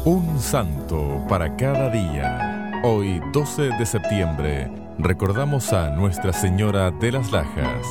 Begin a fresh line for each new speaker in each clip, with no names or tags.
Un santo para cada día. Hoy, 12 de septiembre, recordamos a Nuestra Señora de las Lajas.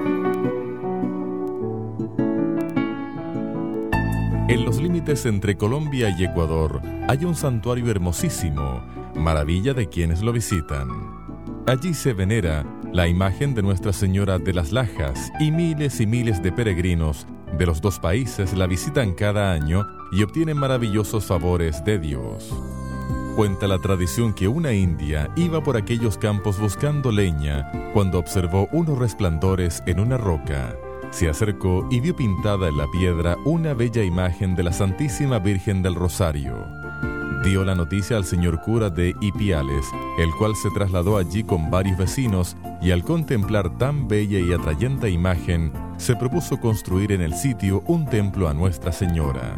En los límites entre Colombia y Ecuador hay un santuario hermosísimo, maravilla de quienes lo visitan. Allí se venera la imagen de Nuestra Señora de las Lajas y miles de peregrinos de los dos países la visitan cada año y obtienen maravillosos favores de Dios. Cuenta la tradición que una india iba por aquellos campos buscando leña cuando observó unos resplandores en una roca. Se acercó y vio pintada en la piedra una bella imagen de la Santísima Virgen del Rosario. Dio la noticia al señor cura de Ipiales, el cual se trasladó allí con varios vecinos y al contemplar tan bella y atrayente imagen, se propuso construir en el sitio un templo a Nuestra Señora.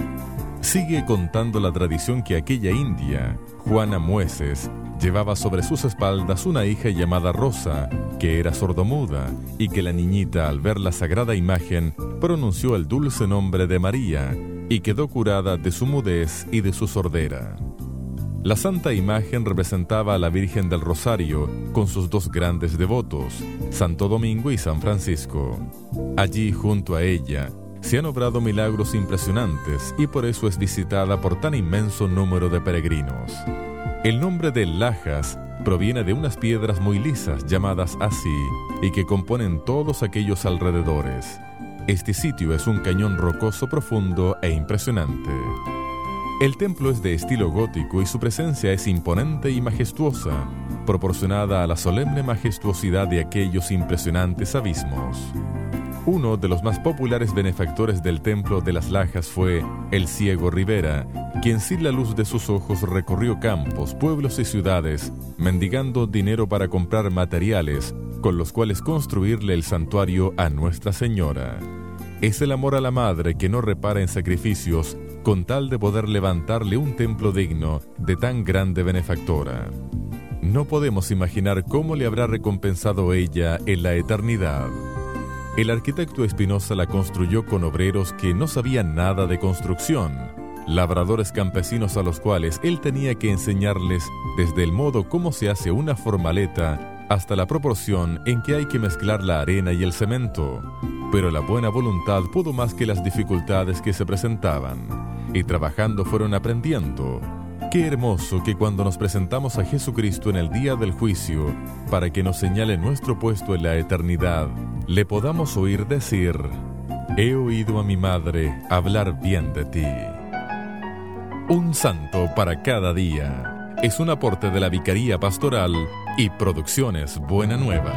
Sigue contando la tradición que aquella india, Juana Mueces, llevaba sobre sus espaldas una hija llamada Rosa, que era sordomuda, y que la niñita, al ver la sagrada imagen, pronunció el dulce nombre de María, y quedó curada de su mudez y de su sordera. La santa imagen representaba a la Virgen del Rosario con sus dos grandes devotos, Santo Domingo y San Francisco. Allí, junto a ella, se han obrado milagros impresionantes y por eso es visitada por tan inmenso número de peregrinos. El nombre de Lajas proviene de unas piedras muy lisas llamadas así y que componen todos aquellos alrededores. Este sitio es un cañón rocoso profundo e impresionante. El templo es de estilo gótico y su presencia es imponente y majestuosa, proporcionada a la solemne majestuosidad de aquellos impresionantes abismos. Uno de los más populares benefactores del templo de las Lajas fue el ciego Rivera, quien sin la luz de sus ojos recorrió campos, pueblos y ciudades, mendigando dinero para comprar materiales con los cuales construirle el santuario a Nuestra Señora. Es el amor a la madre que no repara en sacrificios con tal de poder levantarle un templo digno de tan grande benefactora. No podemos imaginar cómo le habrá recompensado ella en la eternidad. El arquitecto Espinosa la construyó con obreros que no sabían nada de construcción, labradores campesinos a los cuales él tenía que enseñarles desde el modo cómo se hace una formaleta hasta la proporción en que hay que mezclar la arena y el cemento. Pero la buena voluntad pudo más que las dificultades que se presentaban, y trabajando fueron aprendiendo. Qué hermoso que cuando nos presentamos a Jesucristo en el día del juicio, para que nos señale nuestro puesto en la eternidad, le podamos oír decir: he oído a mi madre hablar bien de ti. Un santo para cada día es un aporte de la Vicaría Pastoral y Producciones Buena Nueva.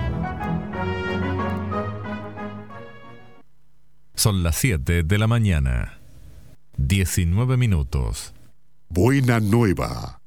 Son las 7 de la mañana, 19 minutos.
Buena Nueva,